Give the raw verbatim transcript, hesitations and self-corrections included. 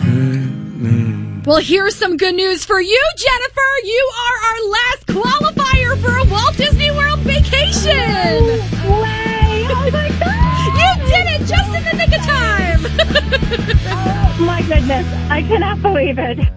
Well, here's some good news for you, Jennifer. You are our last qualifier for a Walt Disney World vacation. No way. Oh, my God. You did it just in the nick of time. Oh, my goodness. I cannot believe it.